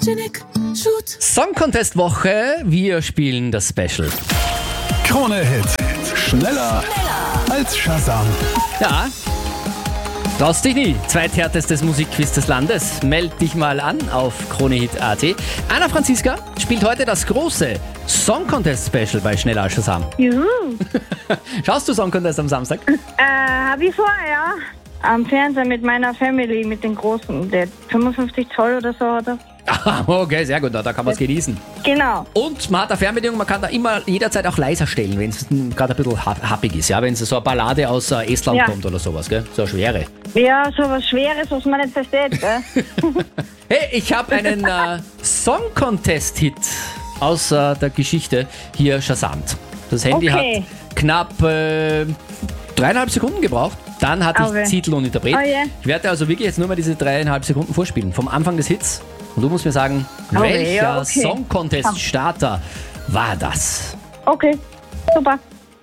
Song Contest Woche, wir spielen das Special. Krone Hit. Schneller als Shazam. Ja, traust dich nie. Zweithärtestes Musikquiz des Landes. Meld dich mal an auf kronehit.at. Anna Franziska spielt heute das große Song Contest Special bei Schneller als Shazam. Juhu. Schaust du Song Contest am Samstag? Hab ich vorher, ja. Am Fernseher mit meiner Family, mit den Großen. Der 55 Zoll oder so, oder? Ah, okay, sehr gut, da kann man es genießen. Genau. Und man hat eine Fernbedienung, man kann da immer jederzeit auch leiser stellen, wenn es gerade ein bisschen happig ist, ja, wenn es so eine Ballade aus Estland kommt oder sowas, gell? So eine schwere. Ja, so was Schweres, was man nicht versteht, gell? Hey, ich habe einen Song Contest Hit aus der Geschichte hier shazamt. Das Handy hat knapp 3,5 Sekunden gebraucht. Dann hatte ich Titel und Interpret. Oh yeah. Ich werde also wirklich jetzt nur mal diese 3,5 Sekunden vorspielen, vom Anfang des Hits. Und du musst mir sagen, welcher Song Contest Starter war das? Okay, super.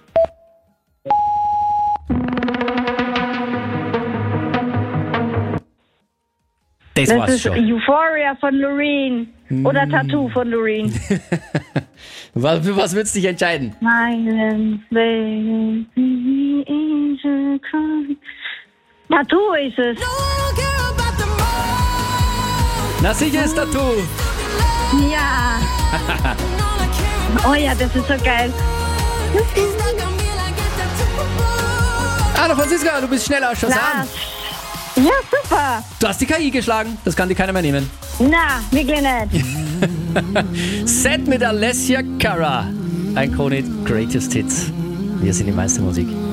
Das war's ist schon. Euphoria von Loreen oder Tattoo von Loreen. Für was würdest du dich entscheiden? Tattoo ist es. Na sicher ist Tattoo. Ja. Oh ja, das ist so geil. Anna Franziska, du bist schneller als Shazam. Ja, super. Du hast die KI geschlagen, das kann dir keiner mehr nehmen. Na, wirklich nicht. Set mit Alessia Cara. Ein Krone Greatest Hits. Wir sind die meiste Musik.